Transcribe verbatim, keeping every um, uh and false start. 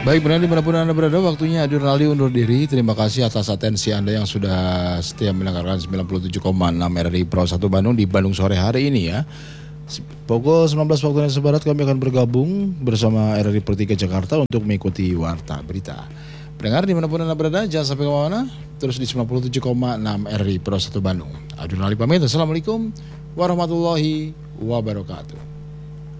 Baik, benar dimanapun Anda berada, waktunya Adi Ronaldi undur diri. Terima kasih atas atensi Anda yang sudah setia mendengarkan sembilan puluh tujuh koma enam R R I Pro satu Bandung di Bandung sore hari ini ya. Pukul sembilan belas waktu Indonesia Barat kami akan bergabung bersama R R I Pro tiga Jakarta untuk mengikuti Warta Berita. Pendengar dimanapun Anda berada, jangan sampai kemana-mana. Terus di sembilan puluh tujuh koma enam R R I Pro satu Bandung. Adi Ronaldi pamit. Assalamualaikum warahmatullahi wabarakatuh.